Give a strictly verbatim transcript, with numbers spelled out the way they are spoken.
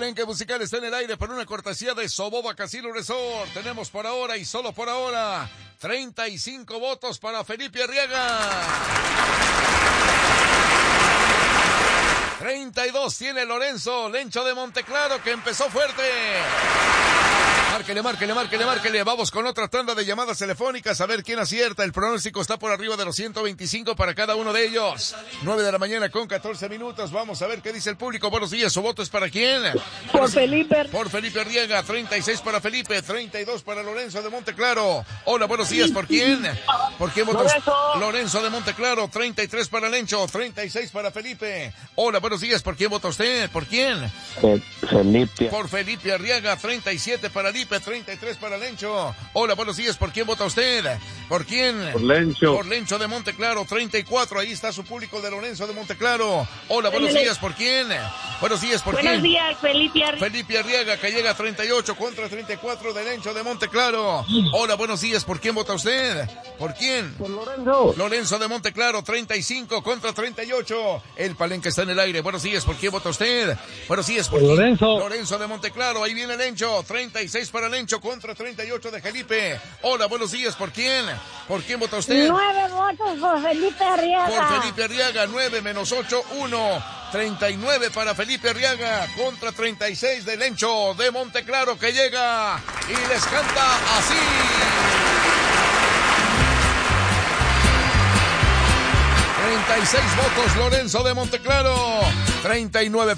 palenque musical está en el aire por una cortesía de Soboba Casino Resort. Tenemos por ahora y solo por ahora treinta y cinco votos para Felipe Arriaga. treinta y dos tiene Lorenzo Lencho de Monteclaro, que empezó fuerte. Márquele, márquele, márquele, márquele. Vamos con otra tanda de llamadas telefónicas a ver quién acierta. El pronóstico está por arriba de los ciento veinticinco para cada uno de ellos. nueve de la mañana con catorce minutos. Vamos a ver qué dice el público. Buenos días. ¿Su voto es para quién? Por Por Felipe. Por Felipe Arriaga. treinta y seis para Felipe. treinta y dos para Lorenzo de Monteclaro. Hola, buenos días. ¿Por quién? ¿Por quién votó? Lorenzo. Lorenzo de Monteclaro. treinta y tres para Lencho. treinta y seis para Felipe. Hola, buenos días. ¿Por quién vota usted? ¿Por quién? Felipe. Por Felipe Arriaga. treinta y siete para Lipe. treinta y tres para Lencho. Hola, buenos días. ¿Por quién vota usted? ¿Por quién? Por Lencho. Por Lencho de Monteclaro. treinta y cuatro. Ahí está su público de Lorenzo de Monteclaro. Hola, buenos días. ¿Por quién? Buenos días. ¿Por Buenos quién? días, Felipe Arriaga. Felipe Arriaga, que llega a treinta y ocho contra treinta y cuatro de Lencho de Monteclaro. Hola, buenos días. ¿Por quién vota usted? ¿Por quién? Por Lorenzo. Lorenzo de Monteclaro. treinta y cinco contra treinta y ocho. El palenque está en el aire. Buenos días. ¿Por quién vota usted? Buenos días. ¿Por Por quién? Lorenzo. Lorenzo de Monteclaro. Ahí viene Lencho. treinta y seis para Lencho contra treinta y ocho de Felipe. Hola, buenos días. ¿Por quién? ¿Por quién vota usted? Nueve votos por Felipe Arriaga. Por Felipe Arriaga. nueve menos ocho, uno. treinta y nueve para Felipe Arriaga contra treinta y seis de Lencho de Monteclaro, que llega y les canta así. treinta y seis votos Lorenzo de Monteclaro. treinta y nueve